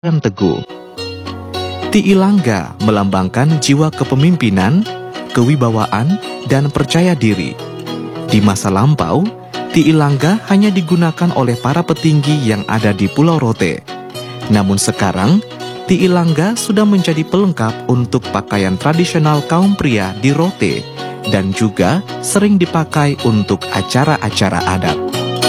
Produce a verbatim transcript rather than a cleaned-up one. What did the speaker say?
dan teguh. Tiilangga melambangkan jiwa kepemimpinan, kewibawaan, dan percaya diri. Di masa lampau, tiilangga hanya digunakan oleh para petinggi yang ada di Pulau Rote. Namun sekarang, tiilangga sudah menjadi pelengkap untuk pakaian tradisional kaum pria di Rote dan juga sering dipakai untuk acara-acara adat.